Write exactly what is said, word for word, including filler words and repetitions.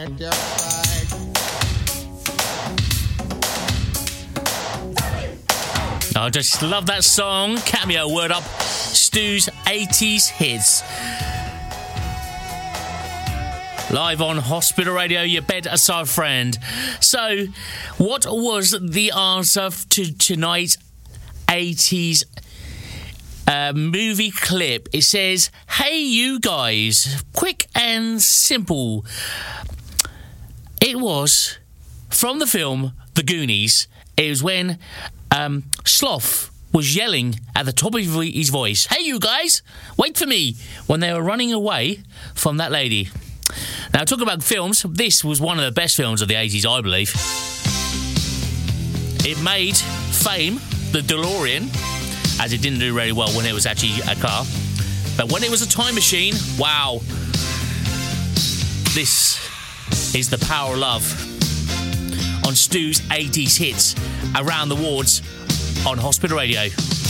I just love that song. Cameo, Word Up, Stu's eighties hits. Live on Hospital Radio, your bedside friend. So, what was the answer to tonight's eighties uh, movie clip? It says, hey, you guys. Quick and simple. It was from the film The Goonies. It was when um, Sloth was yelling at the top of his voice, hey, you guys, wait for me, when they were running away from that lady. Now, talking about films, this was one of the best films of the eighties, I believe. It made fame, the DeLorean, as it didn't do very well when it was actually a car. But when it was a time machine, wow. This is the power of love on Stu's eighties hits around the wards on Hospital Radio.